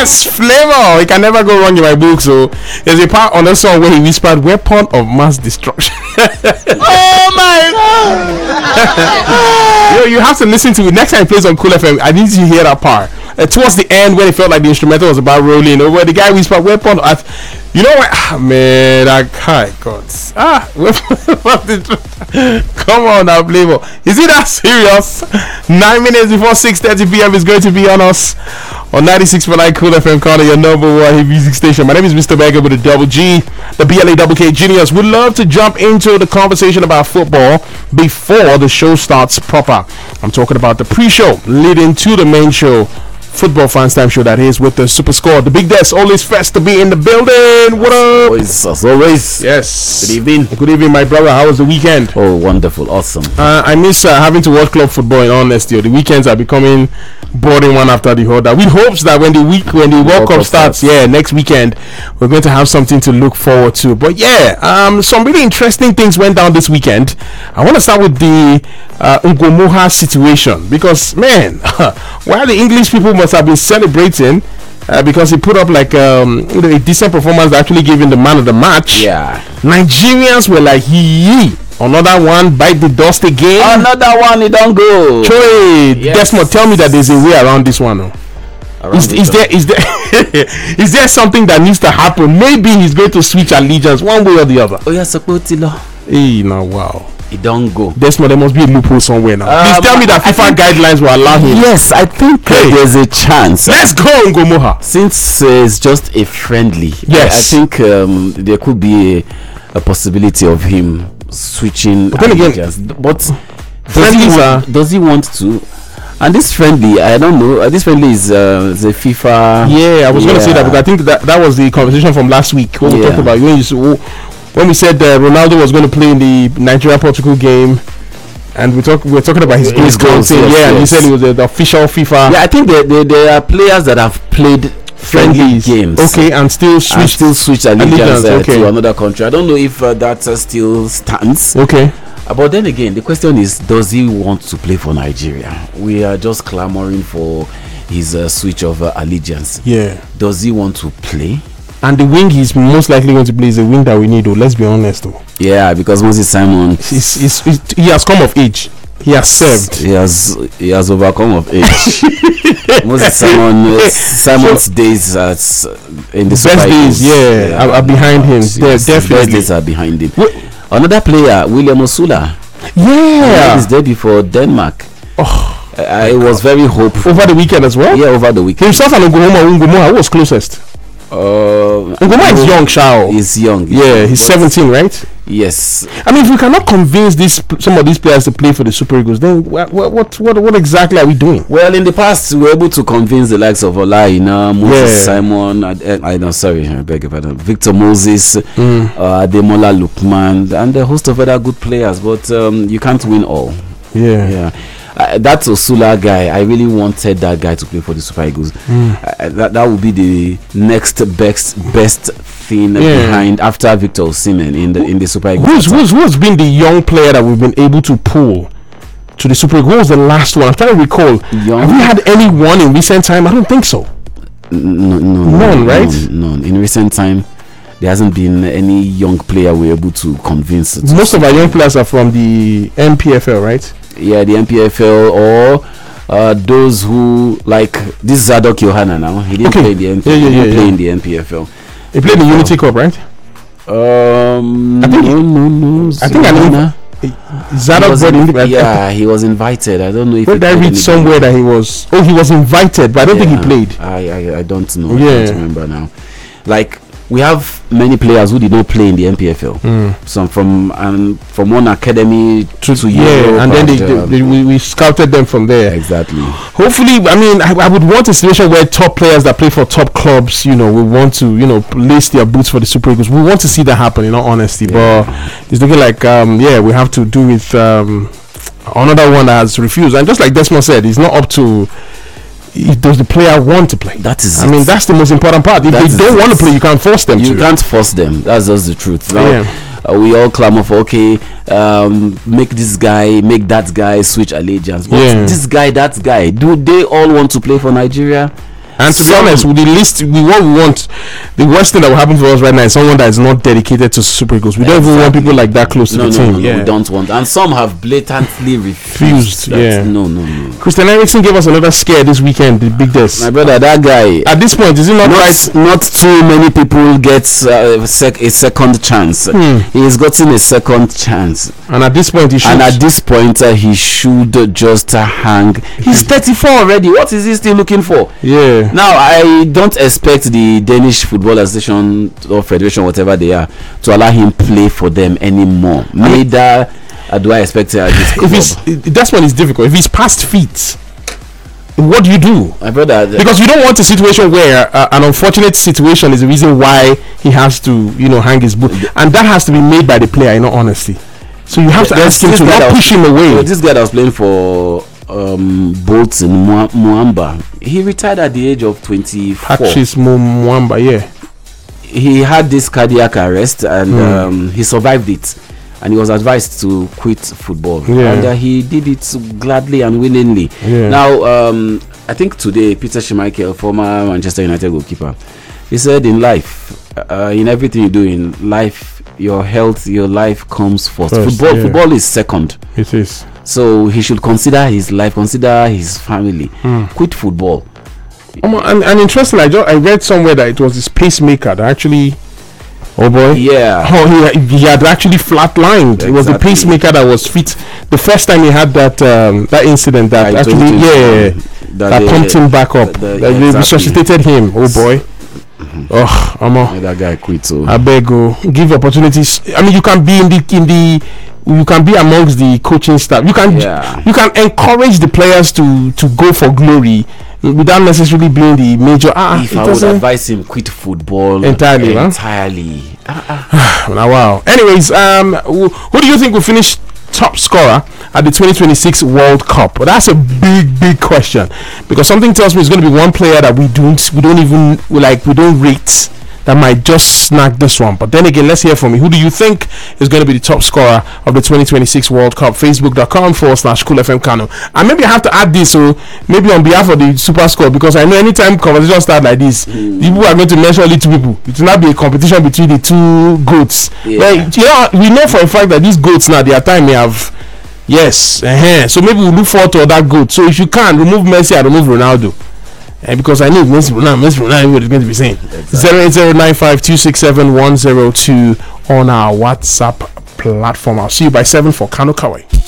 Yes, Flavor. He can never go wrong in my book. So there's a part on the song where he whispered "weapon of mass destruction." Oh my god! Yo, you have to listen to it next time it plays on Cool FM. I need you to hear that part. Towards the end, when it felt like the instrumental was about rolling, or where the guy whispered "weapon," you know what? Man, that guy, God. Come on now, Flavor. Is it that serious? 9 minutes before 6:30 p.m. is going to be on us on 96.9 Cool FM, calling your number one hit music station. My name is Mr. Beggar with a double G, the BLA Genius. We'd love to jump into the conversation about football before the show starts proper. I'm talking about the pre-show leading to the main show. Football Fans Time show that is with the Super Score. The Big Desk, always first to be in the building. What up? As always. Yes. Good evening. Good evening, my brother. How was the weekend? Oh, wonderful. Awesome. I miss having to watch club football, in honesty. The weekends are becoming boring one after the other. With hopes that when the World Cup starts, next weekend, we're going to have something to look forward to. But some really interesting things went down this weekend. I want to start with the Ngomoha situation because, man, while the English people must have been celebrating because he put up like a decent performance that actually gave him the man of the match. Yeah, Nigerians were like, another one bite the dust again. Another one, it don't go. Troy, Desmond, tell me that there's a way around this one. Is there is there something that needs to happen? Maybe he's going to switch allegiance one way or the other. Oh yeah, Sokotilo. Hey, now wow. It don't go. Desmond, there must be a loophole somewhere now. Please tell me that FIFA guidelines will allow him. Yes, I think there's a chance. Let's go, Ngomoha. Since it's just a friendly, yes, I think there could be a possibility of him switching. But then again, does he want to? And this friendly, I don't know. This friendly is the FIFA. Yeah, I was going to say that because I think that was the conversation from last week when we talked about when we said Ronaldo was going to play in the Nigeria-Portugal game, and we're talking about his goals. And he said it was the official FIFA. Yeah, I think there are players that have played friendly games. Okay, and still switch allegiance to another country. I don't know if that still stands. Okay. But then again, the question is, does he want to play for Nigeria? We are just clamoring for his switch of allegiance. Yeah. Does he want to play? And the wing he's most likely going to play is the wing that we need, though. Let's be honest, though. Yeah, because Moses Simon, he has come of age. He has served. He has overcome of age. Moses Simon's days in the best days, are behind him. Definitely, best days are behind him. Another player, William Osula. Yeah, his debut for Denmark. It was very hopeful over the weekend as well. Yeah, over the weekend. Himself and Ngomoha, who was closest? Ngomoha is young, Shao. He's young. Yeah, he's 17, right? Yes. I mean, if we cannot convince some of these players to play for the Super Eagles, then what exactly are we doing? Well, in the past, we were able to convince the likes of Olaina, Moses Simon, I beg your pardon, Victor Moses, Ademola Lookman, and a host of other good players, but you can't win all. Yeah. That Osula guy, I really wanted that guy to play for the Super Eagles. That would be the next best thing behind after Victor Osimhen in the Super Eagles. Who's been the young player that we've been able to pull to the Super Eagles? Who was the last one? I'm trying to recall. Have we had anyone in recent time? I don't think so. None, right? None. In recent time, there hasn't been any young player we're able to convince. Most of our young players are from the NPFL, right? Yeah, the NPFL or those who like this Zadok Yohana now. He didn't play the NPFL. He didn't play in the NPFL. He played the Unity Cup, right? I think no. I think I know. Zadok he was invited. I don't know if. Did I read somewhere that he was? Oh, he was invited, but I don't think he played. I don't know. I don't remember now. Like, we have many players who did not play in the NPFL. Some from one academy to Europe, and then we scouted them from there. Exactly. Hopefully, I mean, I would want a situation where top players that play for top clubs, we want to, lace their boots for the Super Eagles. We want to see that happen, in all honesty. But it's looking like, we have to do with another one that has refused. And just like Desmond said, it's not up to. Does the player want to play? That is. I mean, that's the most important part. If they don't want to play, you can't force them. You can't force them. That's just the truth. Now, we all clamor for make that guy switch allegiance. But this guy, that guy, do they all want to play for Nigeria? And to be honest, with the worst thing that will happen for us right now is someone that is not dedicated to Super Eagles. We don't even want people like that close to the team. No, we don't want. And some have blatantly refused. No. Christian Eriksen gave us another scare this weekend. The big desk. My brother, that guy. At this point, is it not right? Not too many people get a second chance. He has gotten a second chance. And at this point, he should just hang. He's 34 already. What is he still looking for? Yeah. Now, I don't expect the Danish Football Association or Federation, whatever they are, to allow him play for them anymore. Neither do I expect that's when it's difficult. If he's past feet, what do you do? Because you don't want a situation where an unfortunate situation is the reason why he has to, hang his boot, and that has to be made by the player, in all honesty. So you have to ask him to not push him away. This guy that was playing for Bolts in Muamba, he retired at the age of 24. Patrice Muamba, yeah. He had this cardiac arrest and he survived it, and he was advised to quit football. And he did it gladly and willingly. Now, I think today, Peter Schmeichel, former Manchester United goalkeeper, he said in life, in everything you do in life, your health, your life comes first. Football is second. It is. So he should consider his life, consider his family. Quit football. And interestingly, I read somewhere that it was his pacemaker that actually. Oh boy! Yeah. Oh, he had actually flatlined. Exactly. It was the pacemaker that was fit. The first time he had that incident that that pumped him back up. They resuscitated him. Oh boy. That guy quit. So I beg you, give opportunities. I mean, you can be you can be amongst the coaching staff. You can encourage the players to go for glory without necessarily being the major. If I would advise him, quit football entirely. Now, wow. Anyways, who do you think will finish top scorer at the 2026 World Cup? Well, that's a big question, because something tells me it's going to be one player that we don't rate, that might just snag this one. But then again, let's hear from you. Who do you think is going to be the top scorer of the 2026 World Cup? Facebook.com/Cool FM Kano. And maybe I have to add this, so maybe on behalf of the Super Score, because I know anytime conversation start like this, people are going to measure only two people. It will not be a competition between the two goats. But we know for a fact that these goats now, their time may have. Yes, so maybe we'll look forward to that goat. So if you can, remove Messi and remove Ronaldo. Because I know Messi Ronaldo is going to be saying. Exactly. 08095267102 on our WhatsApp platform. I'll see you by 7 for Kano Kawai.